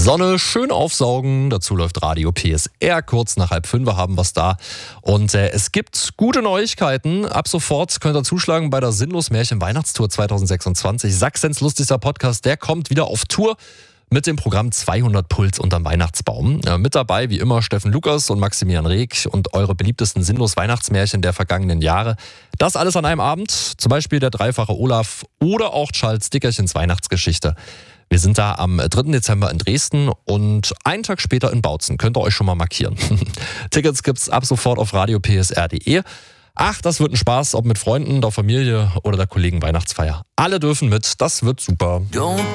Sonne schön aufsaugen, dazu läuft Radio PSR, kurz nach 4:30 haben wir es da. Und es gibt gute Neuigkeiten. Ab sofort könnt ihr zuschlagen bei der Sinnlos Märchen Weihnachtstour 2026. Sachsens lustigster Podcast, der kommt wieder auf Tour mit dem Programm 200 Puls unterm Weihnachtsbaum. Mit dabei wie immer Steffen Lukas und Maximilian Reg und eure beliebtesten Sinnlos Weihnachtsmärchen der vergangenen Jahre. Das alles an einem Abend, zum Beispiel der dreifache Olaf oder auch Charles Dickerchens Weihnachtsgeschichte. Wir sind da am 3. Dezember in Dresden und einen Tag später in Bautzen. Könnt ihr euch schon mal markieren. Tickets gibt's ab sofort auf radiopsr.de. Ach, das wird ein Spaß, ob mit Freunden, der Familie oder der Kollegen Weihnachtsfeier. Alle dürfen mit, das wird super. Don't